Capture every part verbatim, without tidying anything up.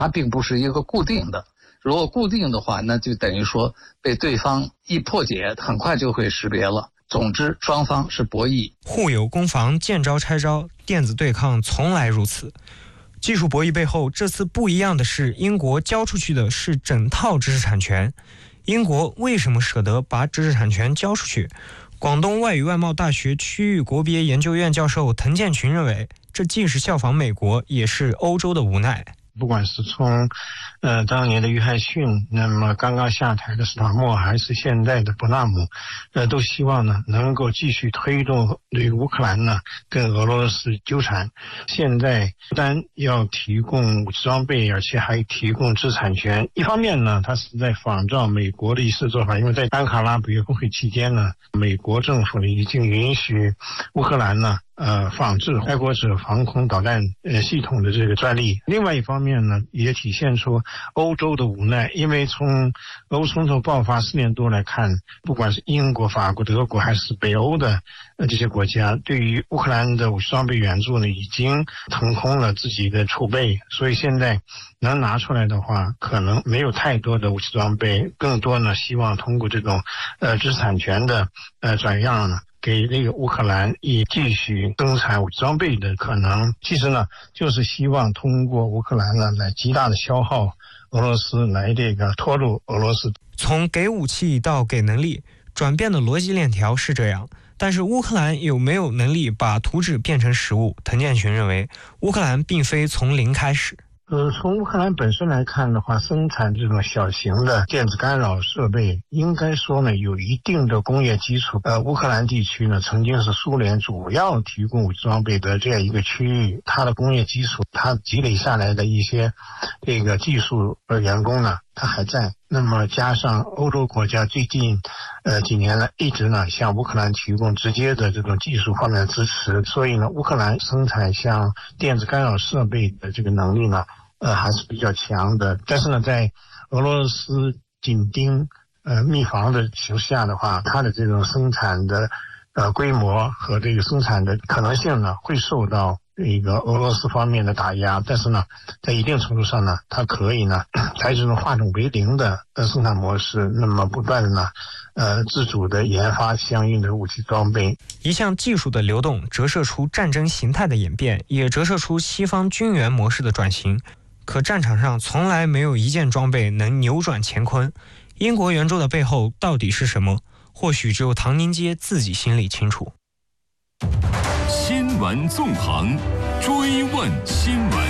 它并不是一个固定的。如果固定的话，那就等于说被对方一破解，很快就会识别了。总之，双方是博弈， 互有攻防，见招拆招，电子对抗从来如此。技术博弈背后，这次不一样的是，英国交出去的是整套知识产权。英国为什么舍得把知识产权交出去？广东外语外贸大学区域国别研究院教授滕建群认为，这既是效仿美国，也是欧洲的无奈。 不管是从呃当年的约翰逊，那么刚刚下台的斯塔默，还是现在的伯纳姆，呃，都希望呢能够继续推动对乌克兰呢跟俄罗斯纠缠。现在不但要提供武器装备，而且还提供知识产权。一方面呢，它是在仿照美国的一次做法，因为在安卡拉北约峰会期间呢，美国政府呢已经允许乌克兰呢。呃，仿制爱国者防空导弹呃系统的这个专利。另外一方面呢，也体现出欧洲的无奈，因为从俄乌冲突爆发四年多来看，不管是英国、法国、德国还是北欧的呃这些国家，对于乌克兰的武器装备援助呢，已经腾空了自己的储备，所以现在能拿出来的话，可能没有太多的武器装备，更多呢，希望通过这种呃知识产权的呃转让呢。给那个乌克兰以继续生产武器装备的可能，其实呢，就是希望通过乌克兰呢来极大的消耗俄罗斯，来这个拖入俄罗斯。 从给武器到给能力，转变的逻辑链条是这样，但是乌克兰有没有能力把图纸变成实物？滕建群认为，乌克兰并非从零开始。 呃，从乌克兰本身来看的话，生产这种小型的电子干扰设备，应该说呢有一定的工业基础。呃，乌克兰地区呢曾经是苏联主要提供武器装备的这样一个区域，它的工业基础，它积累下来的一些这个技术呃员工呢，它还在。那么加上欧洲国家最近呃几年来一直呢向乌克兰提供直接的这种技术方面的支持，所以呢乌克兰生产像电子干扰设备的这个能力呢呃还是比较强的。但是呢在俄罗斯紧盯呃密防的形势下的话，它的这种生产的呃规模和这个生产的可能性呢会受到一个俄罗斯方面的打压，但是呢在一定程度上呢，它可以呢采取这种化整为零的呃生产模式，那么不断的呢呃自主的研发相应的武器装备。 一项技术的流动折射出战争形态的演变，也折射出西方军援模式的转型。可战场上从来没有一件装备能扭转乾坤。英国援助的背后到底是什么？或许只有唐宁街自己心里清楚。 新闻纵横，追问新闻。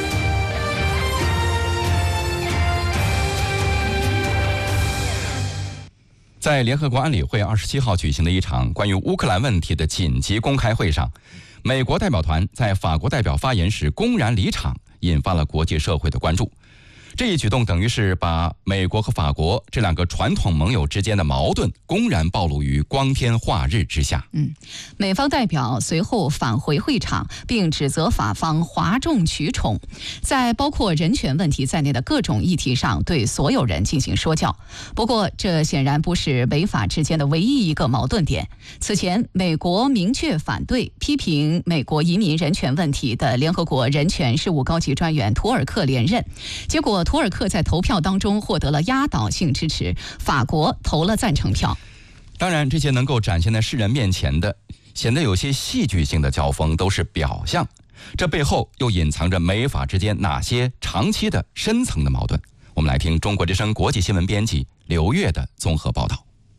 在联合国安理会二十七号举行的一场关于乌克兰问题的紧急公开会上，美国代表团在法国代表发言时公然离场，引发了国际社会的关注。这一举动等于是把美国和法国这两个传统盟友之间的矛盾公然暴露于光天化日之下。 嗯，美方代表随后返回会场，并指责法方哗众取宠，在包括人权问题在内的各种议题上对所有人进行说教。不过，这显然不是美法之间的唯一一个矛盾点。此前，美国明确反对批评美国移民人权问题的联合国人权事务高级专员图尔克连任，结果图尔克在投票当中获得了压倒性支持，法国投了赞成票。 当然，这些能够展现在世人面前的显得有些戏剧性的交锋都是表象，这背后又隐藏着美法之间哪些长期的深层的矛盾？我们来听中国之声国际新闻编辑刘越的综合报道。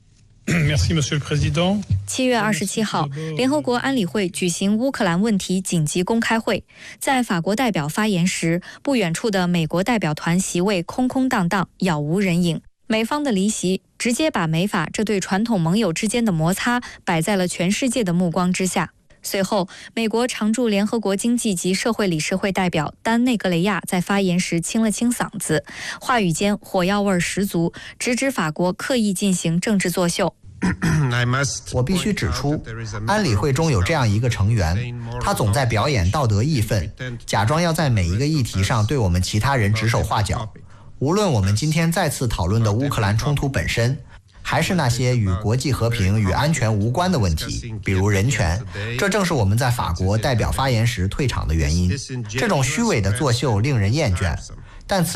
七月二十七号，联合国安理会举行乌克兰问题紧急公开会。在法国代表发言时，不远处的美国代表团席位空空荡荡，杳无人影。美方的离席直接把美法这对传统盟友之间的摩擦摆在了全世界的目光之下。随后，美国常驻联合国经济及社会理事会代表丹内格雷亚在发言时清了清嗓子，话语间火药味十足，直指法国刻意进行政治作秀。 我必须指出，安理会中有这样一个成员，他总在表演道德义愤，假装要在每一个议题上对我们其他人指手画脚。无论我们今天再次讨论的乌克兰冲突本身，还是那些与国际和平与安全无关的问题，比如人权，这正是我们在法国代表发言时退场的原因。这种虚伪的作秀令人厌倦， 但此